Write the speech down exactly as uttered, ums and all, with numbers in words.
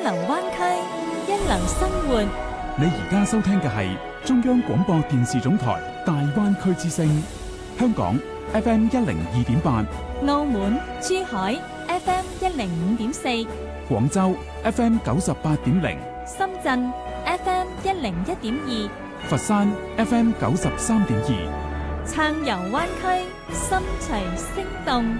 流灣區，一流生活。 你而家收聽嘅係中央廣播電視總台大灣區之聲，香港 F M 一零二點八， 澳門、珠海 F M 一零五點四， 廣州 F M 九十八點零， 深圳 F M 一零一點二， 佛山 F M 九十三點二。 暢遊灣區，心隨聲動。